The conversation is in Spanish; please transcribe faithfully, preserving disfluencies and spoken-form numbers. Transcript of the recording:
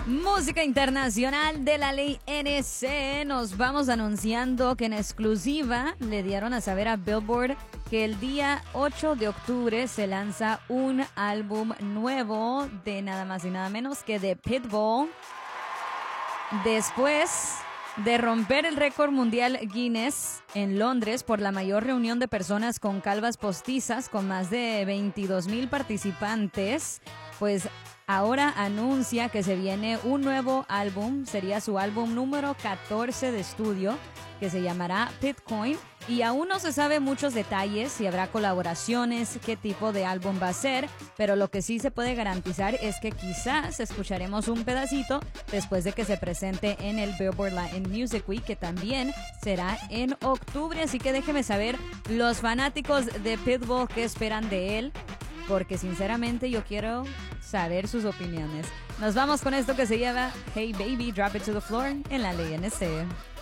Música internacional de la ley N C. Nos vamos anunciando que en exclusiva le dieron a saber a Billboard que el día ocho de octubre se lanza un álbum nuevo de nada más y nada menos que de Pitbull. Después de romper el récord mundial Guinness en Londres por la mayor reunión de personas con calvas postizas, con más de veintidós mil participantes, pues ahora anuncia que se viene un nuevo álbum, sería su álbum número catorce de estudio, que se llamará Pitcoin, y aún no se sabe muchos detalles, si habrá colaboraciones, qué tipo de álbum va a ser, pero lo que sí se puede garantizar es que quizás escucharemos un pedacito después de que se presente en el Billboard Latin Music Week, que también será en octubre, así que déjenme saber los fanáticos de Pitbull qué esperan de él, porque sinceramente yo quiero saber sus opiniones. Nos vamos con esto que se llama Hey Baby, Drop It to the Floor en la ley N C.